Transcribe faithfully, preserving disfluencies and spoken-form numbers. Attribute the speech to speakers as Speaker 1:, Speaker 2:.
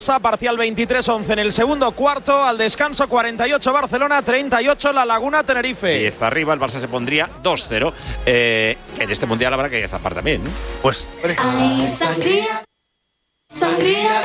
Speaker 1: Parcial veintitrés once en el segundo cuarto, al descanso cuarenta y ocho Barcelona, treinta y ocho La Laguna Tenerife.
Speaker 2: diez arriba, el Barça se pondría dos cero. Eh, en este mundial habrá que zapar también, ¿no?
Speaker 3: Pues.
Speaker 4: Ay, sangría, sangría.